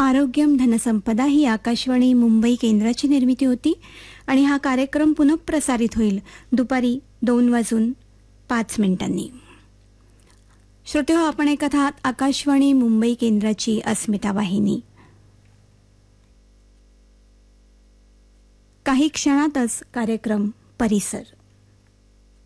आरोग्यम धनसंपदा ही आकाशवाणी मुंबई केंद्राची निर्मिती होती आणि हा कार्यक्रम पुनः प्रसारित होईल दुपारी 2:05 श्रोतेहो, आपण ऐकत आहात आकाशवाणी मुंबई केंद्राची अस्मिता वाहिनी. काही क्षणातच कार्यक्रम परिसर.